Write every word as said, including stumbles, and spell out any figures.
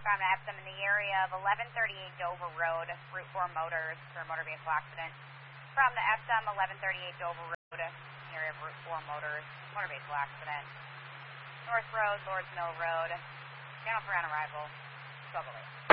on Epsom in the area of eleven thirty-eight Dover Road, Route four Motors for a motor vehicle accident. From the Epsom eleven thirty-eight Dover Road, area of Route four Motors, motor vehicle accident. North Road, Lords Mill Road, channel for on arrival, twelve oh eight.